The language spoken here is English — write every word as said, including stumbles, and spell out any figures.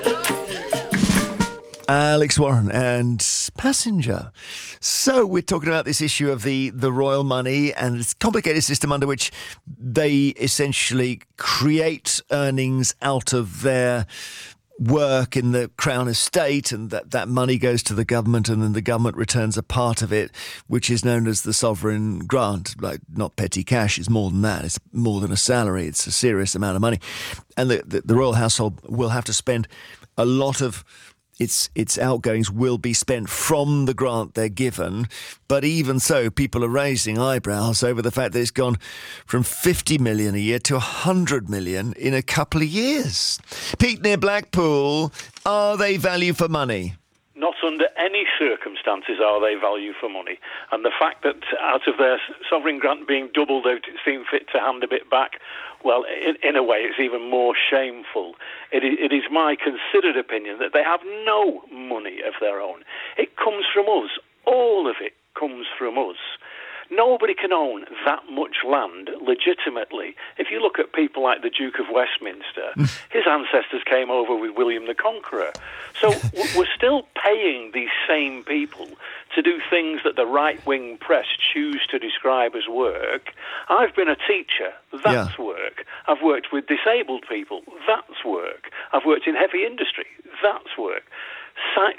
Alex Warren and Passenger. So we're talking about this issue of the, the royal money and this complicated system under which they essentially create earnings out of their work in the Crown Estate, and that, that money goes to the government, and then the government returns a part of it, which is known as the sovereign grant. Like, not petty cash, it's more than that. It's more than a salary. It's a serious amount of money. And the, the, the royal household will have to spend a lot of Its its outgoings will be spent from the grant they're given. But even so, people are raising eyebrows over the fact that it's gone from fifty million a year to one hundred million in a couple of years. Pete, near Blackpool, are they value for money? Not under any circumstances are they value for money. And the fact that out of their sovereign grant being doubled, they've seen fit to hand a bit back, well, in, in a way, it's even more shameful. It is, it is my considered opinion that they have no money of their own. It comes from us. All of it comes from us. Nobody can own that much land legitimately. If you look at people like the Duke of Westminster, his ancestors came over with William the Conqueror. So we're still paying these same people to do things that the right-wing press choose to describe as work. I've been a teacher. That's yeah. work. I've worked with disabled people. That's work. I've worked in heavy industry. That's work.